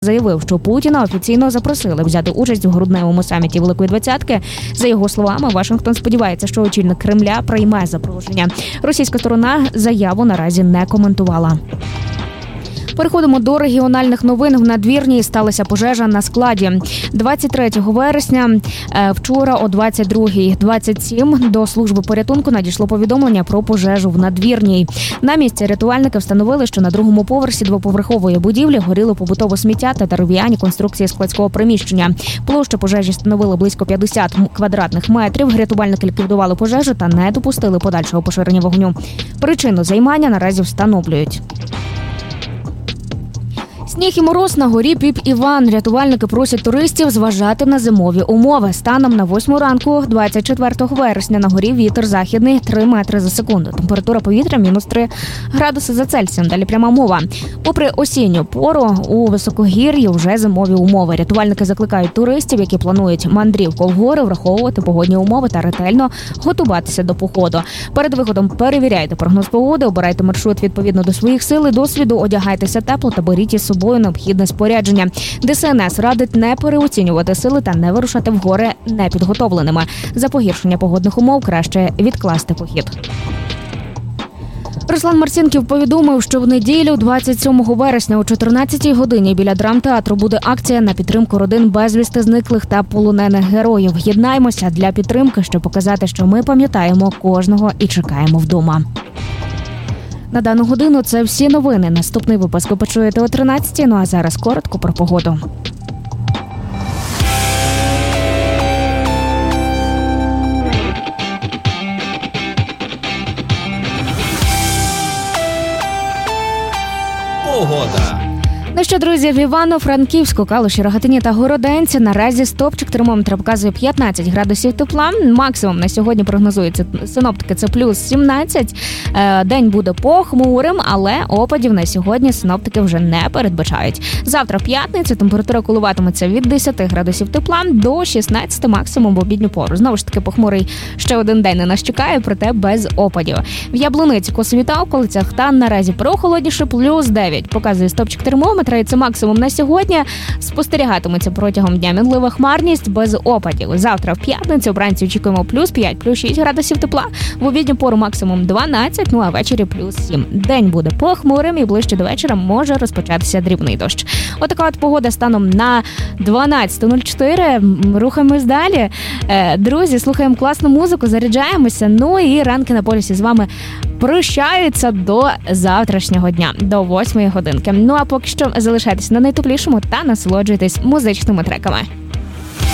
заявив, що Путіна офіційно запросили взяти участь у грудневому саміті Великої Двадцятки. За його словами, Вашингтон сподівається, що очільник Кремля прийме запрошення. Російська сторона заяву наразі не коментувала. Переходимо до регіональних новин. В Надвірній сталася пожежа на складі. 23 вересня вчора о 22:27 до служби порятунку надійшло повідомлення про пожежу в Надвірній. На місці рятувальники встановили, що на другому поверсі двоповерхової будівлі горіло побутове сміття та дерев'яні конструкції складського приміщення. Площа пожежі становила близько 50 квадратних метрів. Рятувальники ліквідували пожежу та не допустили подальшого поширення вогню. Причину займання наразі встановлюють. Сніг і мороз на горі Піп-Іван. Рятувальники просять туристів зважати на зимові умови. Станом на 8 ранку 24 вересня на горі вітер західний 3 метри за секунду. Температура повітря мінус 3 градуси за Цельсієм. Далі пряма мова. Попри осінню пору, у високогір'ї вже зимові умови. Рятувальники закликають туристів, які планують мандрівку в гори, враховувати погодні умови та ретельно готуватися до походу. Перед виходом перевіряйте прогноз погоди, обирайте маршрут відповідно до своїх сил і досвіду, одягайтеся тепло та беріть із собою необхідне спорядження. ДСНС радить не переоцінювати сили та не вирушати в гори непідготовленими. За погіршення погодних умов краще відкласти похід. Руслан Марцінків повідомив, що в неділю, 27 вересня о 14-й годині біля драмтеатру буде акція на підтримку родин безвісти зниклих та полонених героїв. Єднаймося для підтримки, щоб показати, що ми пам'ятаємо кожного і чекаємо вдома. На дану годину це всі новини. Наступний випуск ви почуєте о 13-й, ну а зараз коротко про погоду. Погода. Ну що, друзі, в Івано-Франківську, Калуші, Рогатині та Городенці наразі стопчик термометра показує 15 градусів тепла. Максимум на сьогодні прогнозується синоптики, це плюс 17. День буде похмурим, але опадів на сьогодні синоптики вже не передбачають. Завтра в п'ятницю температура коливатиметься від 10 градусів тепла до 16 максимум в обідню пору. Знову ж таки, похмурий ще один день на нас чекає, проте без опадів. В Яблуниці, Косові та околицях та наразі прохолодніше, плюс 9. Показує стопчик термометра. І це максимум на сьогодні. Спостерігатиметься протягом дня мінлива хмарність без опадів. Завтра в п'ятницю вранці очікуємо плюс 5, плюс 6 градусів тепла. В обідню пору максимум 12, ну а ввечері плюс 7. День буде похмурим і ближче до вечора може розпочатися дрібний дощ. Отака от погода станом на 12:04. Рухаємось далі. Друзі, слухаємо класну музику, заряджаємося. Ну і ранки на полюсі з вами прощаються до завтрашнього дня, до 8 годинки. Ну а поки що залишайтесь на найтеплішому та насолоджуйтесь музичними треками.